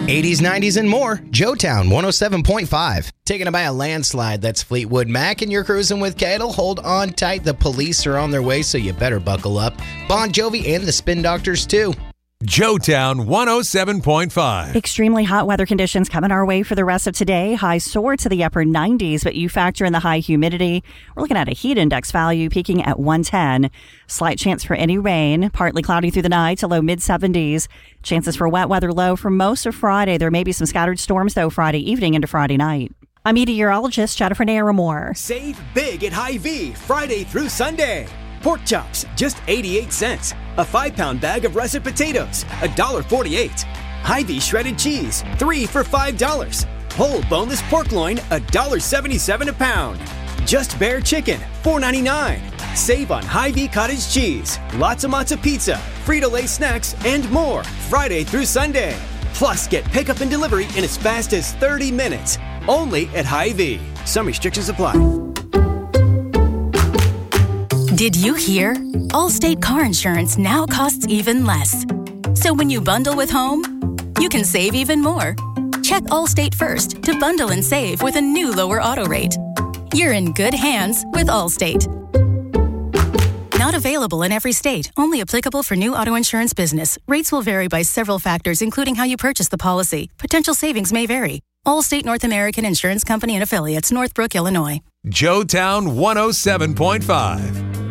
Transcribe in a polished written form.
80s, 90s, and more. Joetown 107.5. Taken by a landslide, that's Fleetwood Mac, and you're cruising with Cadle. Hold on tight. The police are on their way, so you better buckle up. Bon Jovi and the Spin Doctors, too. Joetown 107.5. Extremely hot weather conditions coming our way for the rest of today. Highs soar to the upper 90s, but you factor in the high humidity. We're looking at a heat index value peaking at 110. Slight chance for any rain. Partly cloudy through the night to low mid-70s. Chances for wet weather low for most of Friday. There may be some scattered storms, though, Friday evening into Friday night. I'm meteorologist Jennifer Naramore. Save big at Hy-Vee Friday through Sunday. Pork chops, just 88 cents. A 5-pound bag of russet potatoes, $1.48. Hy-Vee shredded cheese, 3 for $5. Whole boneless pork loin, $1.77 a pound. Just Bear chicken, $4.99. Save on Hy-Vee cottage cheese, lots of matzo pizza, Frito-Lay snacks, and more Friday through Sunday. Plus, get pickup and delivery in as fast as 30 minutes. Only at Hy-Vee. Some restrictions apply. Did you hear? Allstate car insurance now costs even less. So when you bundle with home, you can save even more. Check Allstate first to bundle and save with a new lower auto rate. You're in good hands with Allstate. Not available in every state. Only applicable for new auto insurance business. Rates will vary by several factors, including how you purchase the policy. Potential savings may vary. Allstate North American Insurance Company and Affiliates, Northbrook, Illinois. Joetown 107.5.